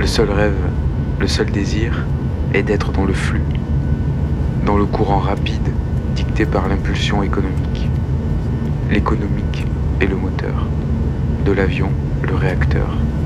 Le seul rêve, le seul désir est d'être dans le flux, dans le courant rapide dicté par l'impulsion économique. L'économique est le moteur, de l'avion le réacteur.